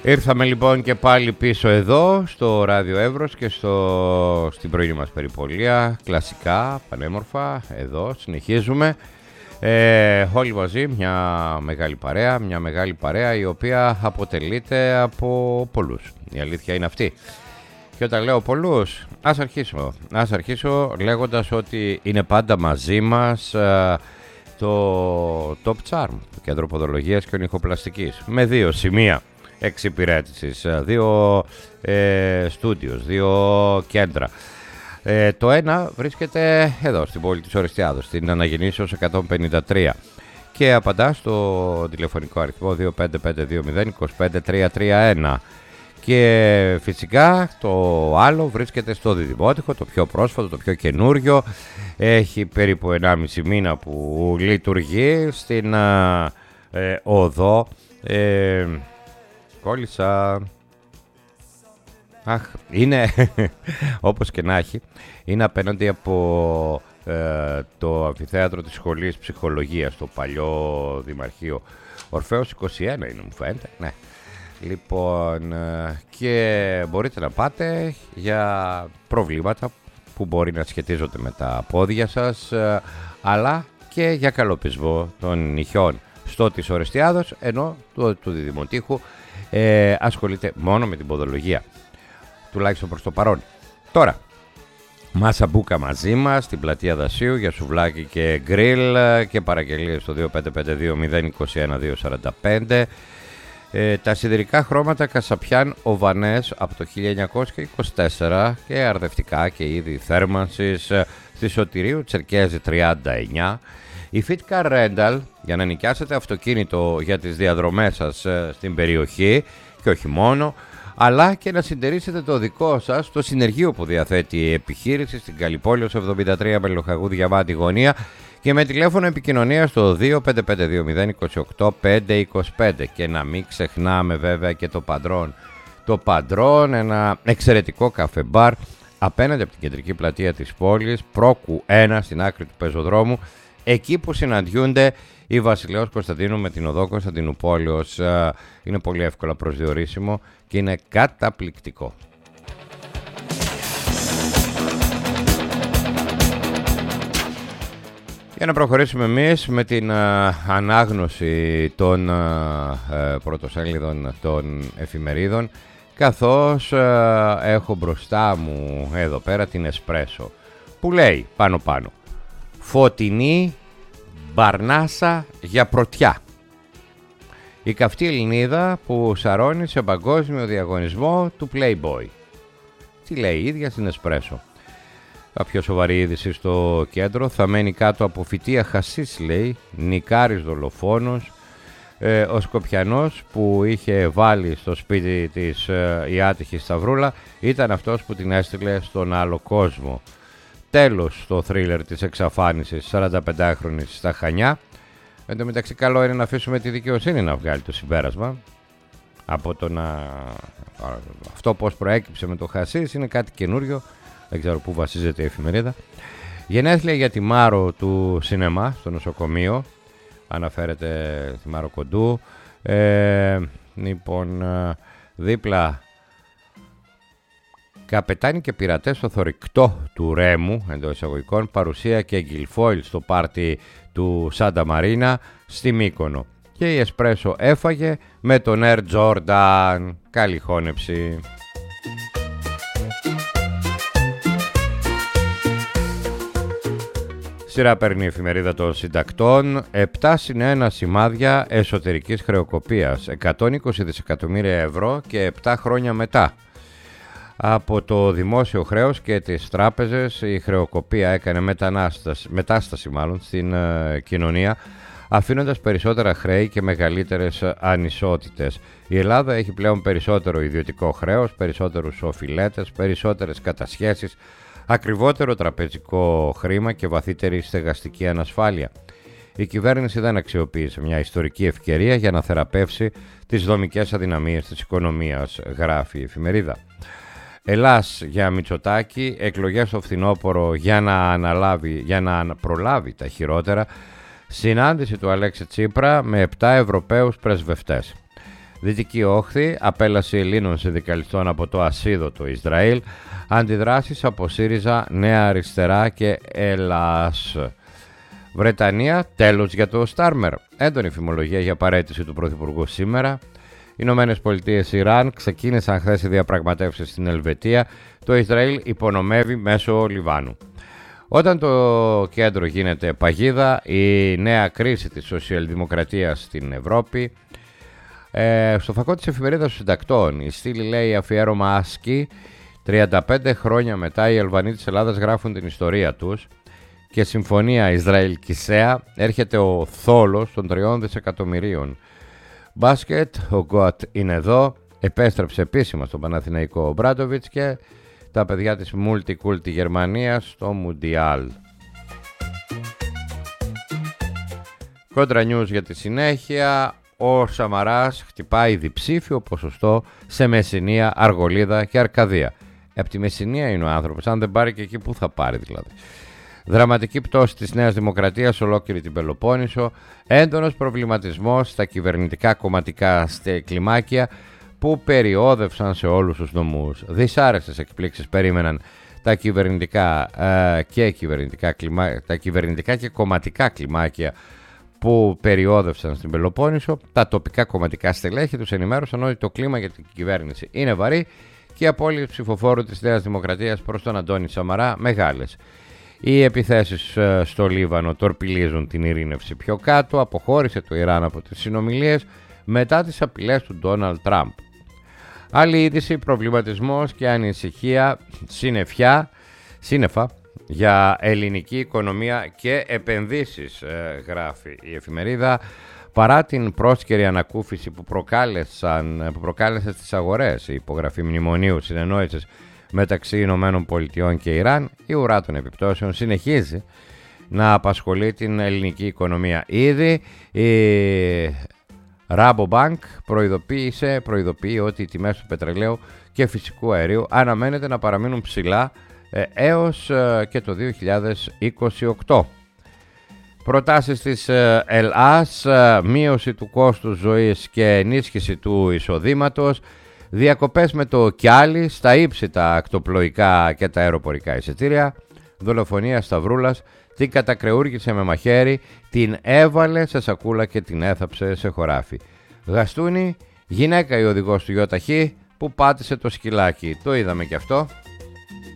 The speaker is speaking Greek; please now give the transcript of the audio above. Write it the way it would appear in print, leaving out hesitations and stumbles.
Ήρθαμε λοιπόν και πάλι πίσω εδώ στο Ράδιο Εύρος και στην πρωινή μας περιπολία. Κλασικά, πανέμορφα, εδώ συνεχίζουμε όλοι μαζί μια μεγάλη παρέα η οποία αποτελείται από πολλούς. Η αλήθεια είναι αυτή. Και όταν λέω πολλούς, ας αρχίσω λέγοντας ότι είναι πάντα μαζί μας το Top Charm, το Κέντρο Ποδολογίας και Ονυχοπλαστικής, με 2 σημεία εξυπηρέτησης, 2 στούντιος, 2 κέντρα. Το ένα βρίσκεται εδώ στην πόλη της Ορεστιάδος, στην Αναγεννήσεως 153, και απαντά στο τηλεφωνικό αριθμό 25520 και φυσικά το άλλο βρίσκεται στο Διδημότυχο, το πιο πρόσφατο, το πιο καινούριο. Έχει περίπου 1,5 μήνα που λειτουργεί στην οδό κόλλησα. Είναι όπως και να έχει, είναι απέναντι από το αμφιθέατρο της Σχολής Ψυχολογίας, το παλιό Δημαρχείο. Ορφέως 21 είναι, μου φαίνεται, ναι. Λοιπόν, και μπορείτε να πάτε για προβλήματα που μπορεί να σχετίζονται με τα πόδια σας, αλλά και για καλοπισμό των νυχιών στο της Ορεστιάδος, ενώ του Διδημοτήχου ασχολείται μόνο με την ποδολογία, τουλάχιστον προς το παρόν. Τώρα, μάσα μπούκα μαζί μας στην πλατεία Δασίου για σουβλάκι και γκριλ και παραγγελίες στο 2552-021-245. Τα σιδηρικά χρώματα Κασαπιάν Οβανές από το 1924 και αρδευτικά και είδη θέρμανσης στη Σωτηρίου Τσερκέζη 39. Η Fitcar Rental για να νοικιάσετε αυτοκίνητο για τις διαδρομές σας στην περιοχή και όχι μόνο, αλλά και να συντηρήσετε το δικό σας στο συνεργείο που διαθέτει η επιχείρηση στην Καλυπόλεως 73 Μελοχαγού Διαβάτη Γωνία και με τηλέφωνο επικοινωνία στο 255-208-525. Και να μην ξεχνάμε βέβαια και το Παντρόν. Το Παντρόν, ένα εξαιρετικό καφεμπάρ απέναντι από την κεντρική πλατεία της πόλης, πρόκου 1 στην άκρη του πεζοδρόμου, εκεί που συναντιούνται η Βασιλέως Κωνσταντίνου με την οδό Κωνσταντινούπολεως. Είναι πολύ εύκολα προσδιορίσιμο και είναι καταπληκτικό. Για να προχωρήσουμε εμείς με την ανάγνωση των πρωτοσέλιδων των εφημερίδων, καθώς έχω μπροστά μου εδώ πέρα την Εσπρέσο που λέει πάνω «Φωτεινή μπαρνάσα για πρωτιά». Η καυτή Ελληνίδα που σαρώνει σε παγκόσμιο διαγωνισμό του Playboy. Τι λέει η ίδια στην Εσπρέσο. Πιο σοβαρή είδηση στο κέντρο. Θα μένει κάτω από φυτεία χασίς, λέει, νικάρης δολοφόνος. Ο Σκοπιανός που είχε βάλει στο σπίτι της η άτυχη Σταυρούλα ήταν αυτός που την έστειλε στον άλλο κόσμο. Τέλος στο θρίλερ της εξαφάνισης 45χρονης στα Χανιά. Εν τω μεταξύ καλό είναι να αφήσουμε τη δικαιοσύνη να βγάλει το συμπέρασμα από το να... Αυτό πώς προέκυψε με το χασίς είναι κάτι καινούριο. Δεν ξέρω πού βασίζεται η εφημερίδα. Γενέθλια για τη Μάρο του σινεμά στο νοσοκομείο. Αναφέρεται τη Μάρο Κοντού. Λοιπόν, δίπλα καπετάνοι και πειρατές στο θωρηκτό του Ρέμου, εντός εισαγωγικών, παρουσία και γκυλφόιλ στο πάρτι του Σάντα Μαρίνα στη Μύκονο. Και η Εσπρέσο έφαγε με τον Air Jordan. Καλή χώνεψη. Σειρά παίρνει η εφημερίδα των συντακτών. 7/1 σημάδια εσωτερικής χρεοκοπίας, 120 δισεκατομμύρια ευρώ και 7 χρόνια μετά. Από το δημόσιο χρέος και τις τράπεζες η χρεοκοπία έκανε μετάσταση στην κοινωνία, αφήνοντας περισσότερα χρέη και μεγαλύτερες ανισότητες. Η Ελλάδα έχει πλέον περισσότερο ιδιωτικό χρέος, περισσότερους οφειλέτες, περισσότερες κατασχέσεις, ακριβότερο τραπεζικό χρήμα και βαθύτερη στεγαστική ανασφάλεια. Η κυβέρνηση δεν αξιοποίησε μια ιστορική ευκαιρία για να θεραπεύσει τις δομικές αδυναμίες της οικονομίας, γράφει η εφημερίδα. Ελλάς για Μητσοτάκη, εκλογές στο φθινόπωρο για να προλάβει τα χειρότερα, συνάντηση του Αλέξη Τσίπρα με 7 Ευρωπαίους πρεσβευτές. Δυτική Όχθη, απέλαση Ελλήνων συνδικαλιστών από το ασίδωτο Ισραήλ, αντιδράσεις από ΣΥΡΙΖΑ, Νέα Αριστερά και Ελλάς. Βρετανία, τέλος για το Στάρμερ. Έντονη φημολογία για παραίτηση του Πρωθυπουργού σήμερα. Ηνωμένες Πολιτείες, Ιράν, ξεκίνησαν χθες οι διαπραγματεύσεις στην Ελβετία. Το Ισραήλ υπονομεύει μέσω Λιβάνου. Όταν το κέντρο γίνεται παγίδα, η νέα κρίση της σοσιαλδημοκρατίας στην Ευρώπη. Στο φακό της εφημερίδας των συντακτών, η στήλη λέει αφιέρωμα άσκη. 35 χρόνια μετά οι Αλβανοί της Ελλάδας γράφουν την ιστορία τους και συμφωνία Ισραήλ-Κισέα, έρχεται ο θόλος των 3 δισεκατομμυρίων. Μπάσκετ, ο Γκοτ είναι εδώ, επέστρεψε επίσημα στον Παναθηναϊκό Μπράντοβιτς και τα παιδιά της Multiculti Γερμανίας στο Μουντιάλ. Κόντρα news για τη συνέχεια. Ο Σαμαράς χτυπάει διψήφιο ποσοστό σε Μεσσηνία, Αργολίδα και Αρκαδία. Από τη Μεσσηνία είναι ο άνθρωπος, αν δεν πάρει και εκεί που θα πάρει δηλαδή. Δραματική πτώση της Νέας Δημοκρατίας σε ολόκληρη την Πελοπόννησο. Έντονος προβληματισμός στα κυβερνητικά κομματικά κλιμάκια που περιόδευσαν σε όλους τους νομούς. Δυσάρεστες εκπλήξεις περίμεναν τα κυβερνητικά και κομματικά κλιμάκια που περιόδευσαν στην Πελοπόννησο. Τα τοπικά κομματικά στελέχη τους ενημέρωσαν ότι το κλίμα για την κυβέρνηση είναι βαρύ και οι απώλειες ψηφοφόρου της Νέας Δημοκρατίας προς τον Αντώνη Σαμαρά μεγάλες. Οι επιθέσεις στο Λίβανο τορπιλίζουν την ειρήνευση πιο κάτω. Αποχώρησε το Ιράν από τις συνομιλίες μετά τις απειλές του Ντόναλντ Τραμπ. Άλλη είδηση, προβληματισμός και ανησυχία σύννεφα για ελληνική οικονομία και επενδύσεις, γράφει η εφημερίδα, παρά την πρόσκαιρη ανακούφιση που προκάλεσε στις αγορές η υπογραφή μνημονίου συνεννόησης μεταξύ Ηνωμένων Πολιτειών και Ιράν. Η ουρά των επιπτώσεων συνεχίζει να απασχολεί την ελληνική οικονομία. Ήδη η Rabobank προειδοποιεί ότι οι τιμές του πετρελαίου και φυσικού αερίου αναμένεται να παραμείνουν ψηλά έως και το 2028. Προτάσεις της ΕΛΑΣ, μείωση του κόστους ζωής και ενίσχυση του εισοδήματος, διακοπές με το Κιάλι στα ύψη τα ακτοπλοϊκά και τα αεροπορικά εισιτήρια, δολοφονία Σταυρούλας, την κατακρεούργησε με μαχαίρι, την έβαλε σε σακούλα και την έθαψε σε χωράφι. Γαστούνη, γυναίκα η οδηγός του ΙΟΤΑΧΗ που πάτησε το σκυλάκι. Το είδαμε κι αυτό.